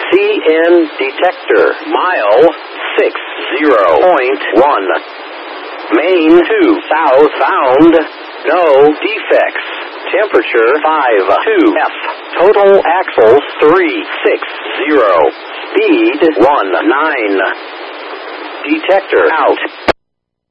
CN detector. Mile 60.1. Main 2 southbound. No defects. Temperature 52 F. Total axles 360. Speed 19. Detector out.